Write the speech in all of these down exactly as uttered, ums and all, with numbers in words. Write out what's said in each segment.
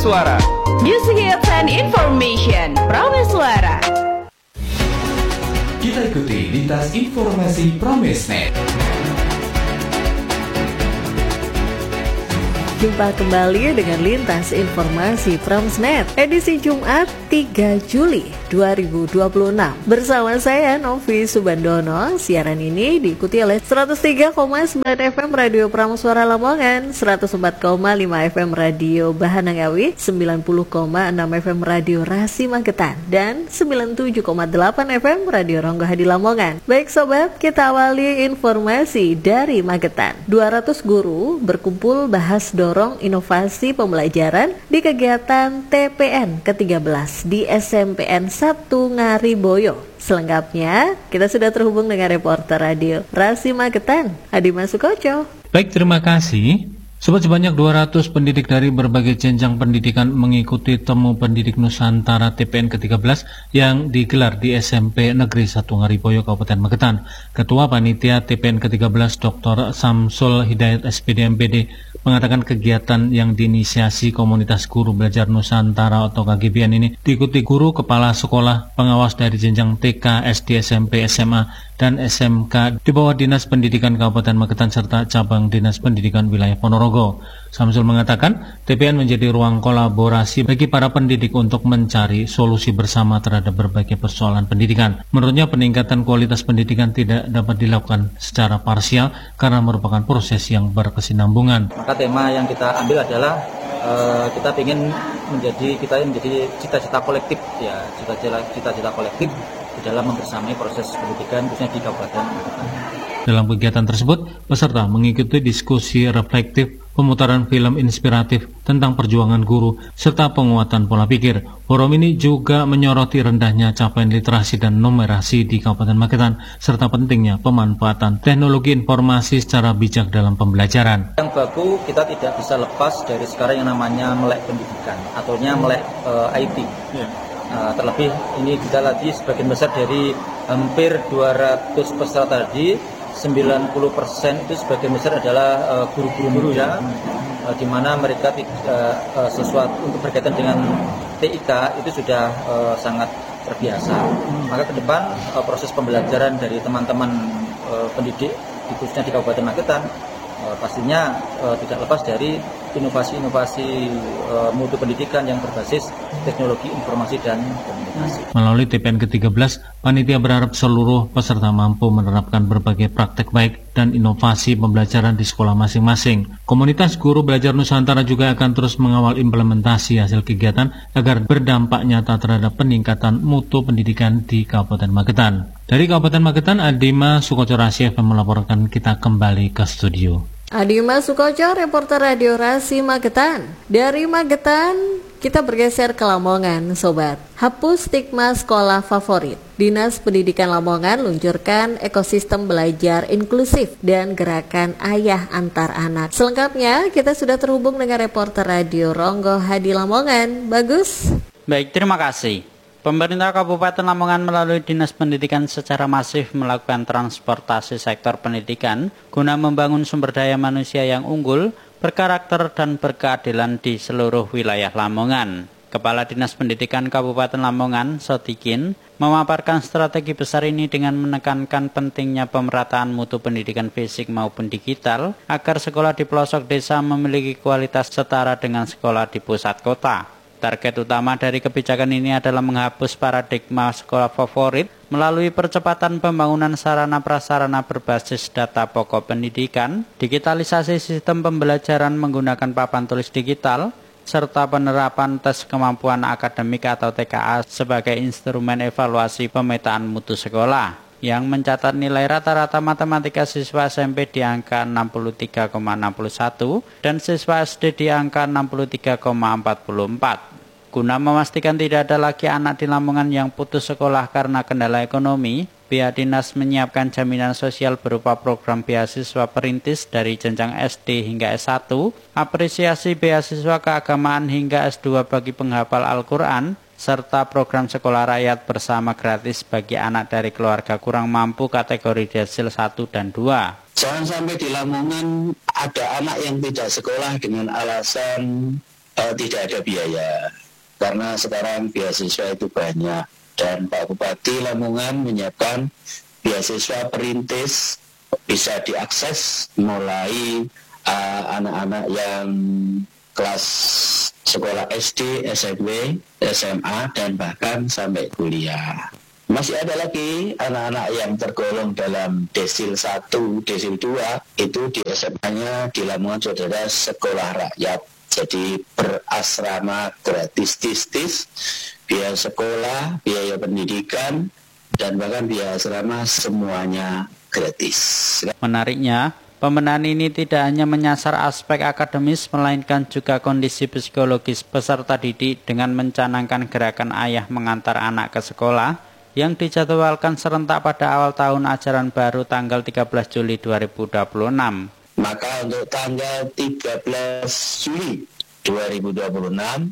Suara. Music hits and information. Prameswara. Kita ikuti lintas informasi Pramesnet. Jumpa kembali dengan Lintas Informasi Pramesnet edisi Jumat tiga Juli dua ribu dua puluh enam. Bersama saya Novi Subandono. Siaran ini diikuti oleh seratus tiga koma sembilan F M Radio Prameswara Lamongan, seratus empat koma lima F M Radio Bahanangawi, sembilan puluh koma enam F M Radio Rasi Magetan, dan sembilan puluh tujuh koma delapan F M Radio Ronggo Hadi Lamongan. Baik sobat, kita awali informasi dari Magetan. dua ratus guru berkumpul bahas dorong inovasi pembelajaran di kegiatan T P N ke tiga belas di S M P N satu Ngariboyo. Selengkapnya, kita sudah terhubung dengan reporter radio Rasi Magetan, Adima Sukoco. Baik, terima kasih. Sobat, sebanyak dua ratus pendidik dari berbagai jenjang pendidikan mengikuti Temu Pendidik Nusantara T P N ke tiga belas yang digelar di S M P Negeri satu Ngariboyo, Kabupaten Magetan. Ketua Panitia T P N ke tiga belas Doktor Samsul Hidayat S P D M P D mengatakan kegiatan yang diinisiasi Komunitas Guru Belajar Nusantara atau K G B N ini diikuti guru, kepala sekolah, pengawas dari jenjang T K, S D, S M P, S M A, dan S M K di bawah Dinas Pendidikan Kabupaten Magetan serta cabang Dinas Pendidikan Wilayah Ponorogo. Samsul mengatakan T P N menjadi ruang kolaborasi bagi para pendidik untuk mencari solusi bersama terhadap berbagai persoalan pendidikan. Menurutnya peningkatan kualitas pendidikan tidak dapat dilakukan secara parsial karena merupakan proses yang berkesinambungan. Maka tema yang kita ambil adalah uh, kita ingin menjadi kita menjadi cita-cita kolektif ya, cita-cita cita-cita kolektif di dalam membersamai proses pendidikan khususnya di Kabupaten Magetan. Dalam kegiatan tersebut, peserta mengikuti diskusi reflektif, pemutaran film inspiratif tentang perjuangan guru, serta penguatan pola pikir. Forum ini juga menyoroti rendahnya capaian literasi dan numerasi di Kabupaten Magetan, serta pentingnya pemanfaatan teknologi informasi secara bijak dalam pembelajaran. Yang baku, kita tidak bisa lepas dari sekarang yang namanya melek pendidikan, ataunya melek uh, I T. Yeah. Uh, terlebih ini kita lagi sebagian besar dari hampir dua ratus peserta tadi, sembilan puluh persen itu sebagian besar adalah uh, guru-guru muda, uh, di mana mereka uh, uh, sesuatu untuk berkaitan dengan T I K itu sudah uh, sangat terbiasa. Maka ke depan uh, proses pembelajaran dari teman-teman uh, pendidik, khususnya di Kabupaten Magetan, uh, pastinya uh, tidak lepas dari inovasi-inovasi uh, mutu pendidikan yang berbasis teknologi informasi dan komunikasi. Melalui T P N ke tiga belas, panitia berharap seluruh peserta mampu menerapkan berbagai praktek baik dan inovasi pembelajaran di sekolah masing-masing. Komunitas Guru Belajar Nusantara juga akan terus mengawal implementasi hasil kegiatan agar berdampak nyata terhadap peningkatan mutu pendidikan di Kabupaten Magetan. Dari Kabupaten Magetan, Adima Sukoco Rasi F M melaporkan. Kita kembali ke studio. Adima Sukoco, reporter radio Rasi Magetan. Dari Magetan, kita bergeser ke Lamongan, sobat. Hapus stigma sekolah favorit. Dinas Pendidikan Lamongan luncurkan ekosistem belajar inklusif dan gerakan ayah antar anak. Selengkapnya, kita sudah terhubung dengan reporter radio Ronggo Hadi Lamongan. Bagus. Baik, terima kasih. Pemerintah Kabupaten Lamongan melalui Dinas Pendidikan secara masif melakukan transportasi sektor pendidikan guna membangun sumber daya manusia yang unggul, berkarakter dan berkeadilan di seluruh wilayah Lamongan. Kepala Dinas Pendidikan Kabupaten Lamongan, Sotikin, memaparkan strategi besar ini dengan menekankan pentingnya pemerataan mutu pendidikan fisik maupun digital agar sekolah di pelosok desa memiliki kualitas setara dengan sekolah di pusat kota. Target utama dari kebijakan ini adalah menghapus paradigma sekolah favorit melalui percepatan pembangunan sarana prasarana berbasis data pokok pendidikan, digitalisasi sistem pembelajaran menggunakan papan tulis digital, serta penerapan tes kemampuan akademik atau T K A sebagai instrumen evaluasi pemetaan mutu sekolah, yang mencatat nilai rata-rata matematika siswa S M P di angka enam puluh tiga koma enam satu dan siswa S D di angka enam puluh tiga koma empat empat. Guna memastikan tidak ada lagi anak di Lamongan yang putus sekolah karena kendala ekonomi, pihak dinas menyiapkan jaminan sosial berupa program beasiswa perintis dari jenjang S D hingga S satu, apresiasi beasiswa keagamaan hingga S dua bagi penghafal Al-Quran, serta program sekolah rakyat bersama gratis bagi anak dari keluarga kurang mampu kategori desil satu dan dua. Jangan sampai di Lamongan ada anak yang tidak sekolah dengan alasan uh, tidak ada biaya, karena sekarang beasiswa itu banyak, dan Pak Bupati Lamongan menyiapkan beasiswa perintis bisa diakses mulai uh, anak-anak yang kelas sekolah S D, S M P, S M A, dan bahkan sampai kuliah. Masih ada lagi anak-anak yang tergolong dalam desil satu, desil dua, itu di S M A-nya di Lamongan Saudara sekolah rakyat. Jadi berasrama gratis tistis, biaya sekolah, biaya pendidikan, dan bahkan biaya asrama semuanya gratis. Menariknya, pembenahan ini tidak hanya menyasar aspek akademis, melainkan juga kondisi psikologis peserta didik dengan mencanangkan gerakan ayah mengantar anak ke sekolah yang dijadwalkan serentak pada awal tahun ajaran baru tanggal tiga belas Juli dua ribu dua puluh enam. Maka untuk tanggal tiga belas Juli dua ribu dua puluh enam,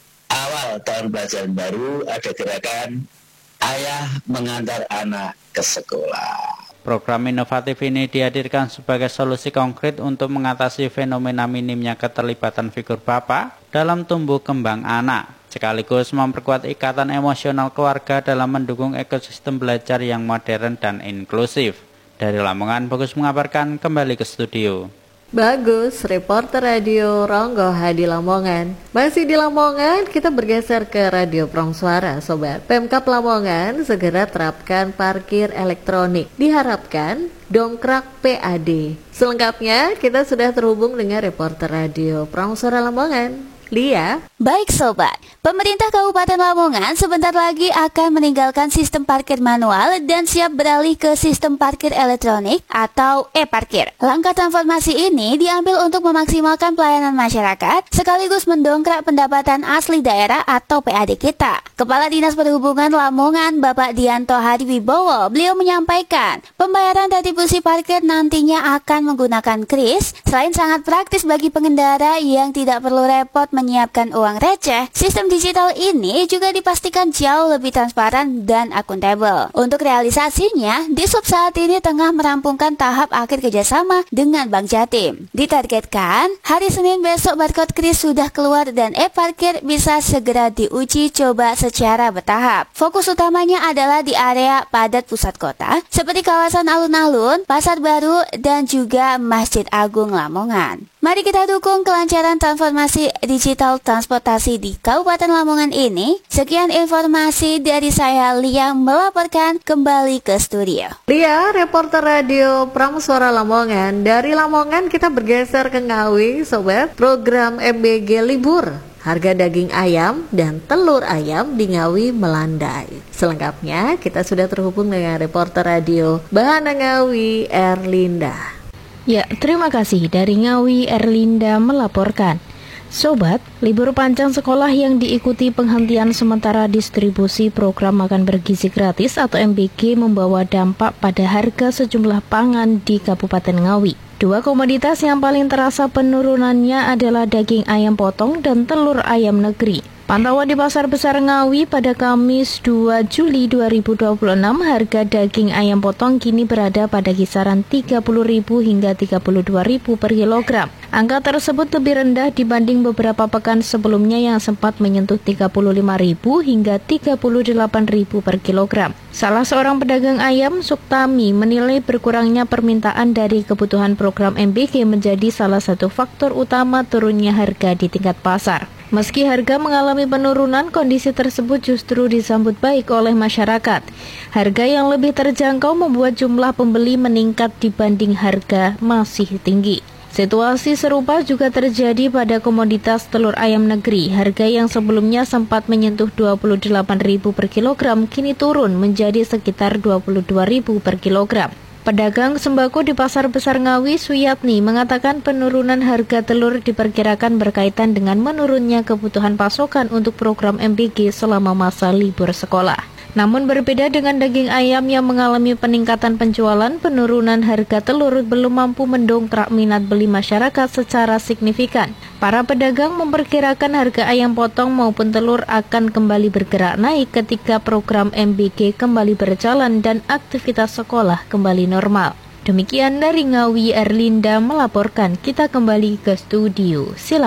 awal tahun pelajaran baru, ada gerakan ayah mengantar anak ke sekolah. Program inovatif ini dihadirkan sebagai solusi konkret untuk mengatasi fenomena minimnya keterlibatan figur bapak dalam tumbuh kembang anak, sekaligus memperkuat ikatan emosional keluarga dalam mendukung ekosistem belajar yang modern dan inklusif. Dari Lamongan, Bagus mengabarkan, kembali ke studio. Bagus, reporter radio Ronggo Hadi Lamongan. Masih di Lamongan, kita bergeser ke Radio Promsuara, Sobat. Pemkab Lamongan segera terapkan parkir elektronik. Diharapkan dongkrak P A D. Selengkapnya, kita sudah terhubung dengan reporter radio Promsuara Lamongan, Lia. Baik Sobat, pemerintah Kabupaten Lamongan sebentar lagi akan meninggalkan sistem parkir manual dan siap beralih ke sistem parkir elektronik atau e-parkir. Langkah transformasi ini diambil untuk memaksimalkan pelayanan masyarakat sekaligus mendongkrak pendapatan asli daerah atau P A D kita. Kepala Dinas Perhubungan Lamongan Bapak Dianto Hadiwibowo, beliau menyampaikan pembayaran retribusi parkir nantinya akan menggunakan kris. Selain sangat praktis bagi pengendara yang tidak perlu repot menyiapkan uang receh, sistem digital ini juga dipastikan jauh lebih transparan dan akuntabel. Untuk realisasinya, Dishub saat ini tengah merampungkan tahap akhir kerjasama dengan Bank Jatim. Ditargetkan, hari Senin besok barcode kris sudah keluar dan e-parkir bisa segera diuji coba secara bertahap. Fokus utamanya adalah di area padat pusat kota, seperti kawasan alun-alun, Pasar Baru, dan juga Masjid Agung Lamongan. Mari kita dukung kelancaran transformasi digital transportasi di Kabupaten Lamongan ini. Sekian informasi dari saya, Lia, melaporkan kembali ke studio. Lia, reporter radio Pramsuara Lamongan. Dari Lamongan kita bergeser ke Ngawi, Sobat. Program M B G libur. Harga daging ayam dan telur ayam di Ngawi melandai. Selengkapnya kita sudah terhubung dengan reporter radio Bahana Ngawi, Erlinda. Ya, terima kasih. Dari Ngawi, Erlinda melaporkan. Sobat, libur panjang sekolah yang diikuti penghentian sementara distribusi program makan bergizi gratis atau M B G membawa dampak pada harga sejumlah pangan di Kabupaten Ngawi. Dua komoditas yang paling terasa penurunannya adalah daging ayam potong dan telur ayam negeri. Pantauan di Pasar Besar Ngawi pada Kamis dua Juli dua ribu dua puluh enam, harga daging ayam potong kini berada pada kisaran tiga puluh ribu hingga tiga puluh dua ribu per kilogram. Angka tersebut lebih rendah dibanding beberapa pekan sebelumnya yang sempat menyentuh tiga puluh lima ribu hingga tiga puluh delapan ribu per kilogram. Salah seorang pedagang ayam, Suktami, menilai berkurangnya permintaan dari kebutuhan program M B G menjadi salah satu faktor utama turunnya harga di tingkat pasar. Meski harga mengalami penurunan, kondisi tersebut justru disambut baik oleh masyarakat. Harga yang lebih terjangkau membuat jumlah pembeli meningkat dibanding harga masih tinggi. Situasi serupa juga terjadi pada komoditas telur ayam negeri. Harga yang sebelumnya sempat menyentuh dua puluh delapan ribu per kilogram kini turun menjadi sekitar dua puluh dua ribu per kilogram. Pedagang sembako di Pasar Besar Ngawi, Suyatni, mengatakan penurunan harga telur diperkirakan berkaitan dengan menurunnya kebutuhan pasokan untuk program M B G selama masa libur sekolah. Namun berbeda dengan daging ayam yang mengalami peningkatan penjualan, penurunan harga telur belum mampu mendongkrak minat beli masyarakat secara signifikan. Para pedagang memperkirakan harga ayam potong maupun telur akan kembali bergerak naik ketika program M B G kembali berjalan dan aktivitas sekolah kembali normal. Demikian dari Ngawi, Erlinda melaporkan. Kita kembali ke studio. Silakan.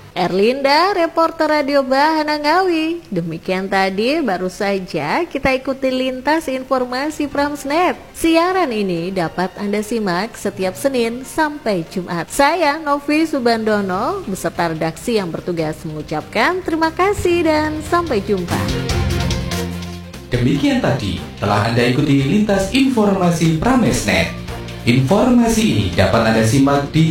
Erlinda, reporter Radio Bahana Ngawi. Demikian tadi baru saja kita ikuti lintas informasi Pramsnet. Siaran ini dapat Anda simak setiap Senin sampai Jumat. Saya Novi Subandono beserta redaksi yang bertugas mengucapkan terima kasih dan sampai jumpa. Demikian tadi telah Anda ikuti lintas informasi Pramesnet. Informasi ini dapat Anda simak di